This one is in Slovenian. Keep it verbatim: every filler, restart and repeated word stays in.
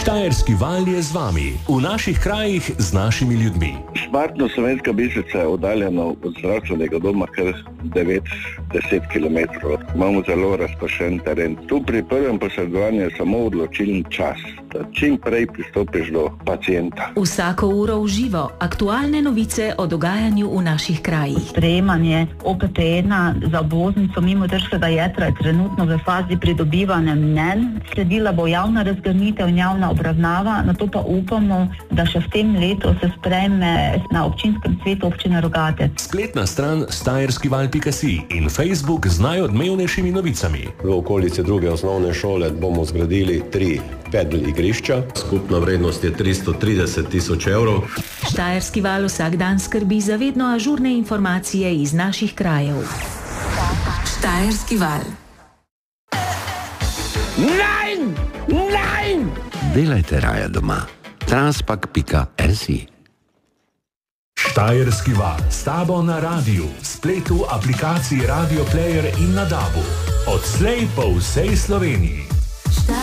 Štajerski val je z vami, v naših krajih z našimi ljudmi. Šmartno-Slovenska Bistrica je oddaljena od zdravstvenega doma kar devet do deset kilometrov. Imamo zelo razpršen teren. Tu pri prvem posredovanju je samo odločilni čas, da čim prej pristopiš do pacienta. Vsako uro v živo, aktualne novice o dogajanju v naših krajih. Sprejemanje O P T ena za obvoznico mimo Trškega jedra je trenutno v fazi pridobivanja mnenj. Sledila bo javna razgrnitev in javna obravnava, nato pa upamo, da še v tem letu se sprejme na občinskem svetu občine Rogatec. Spletna stran štajerskival pika si in Facebook z najodmevnejšimi novicami. V okolici druge osnovne šole bomo zgradili tri pedal igrišča. Skupna vrednost je tristo trideset tisoč evrov. Štajerski val vsak dan skrbi za vedno ažurne informacije iz naših krajev. Štajerski val. Nein! Nein! Delajte raje doma. Transpak pika si. Štajerski val s tabo na radiju, spletu, aplikaciji Radio Player in na dabu. Odslej po vsej Sloveniji.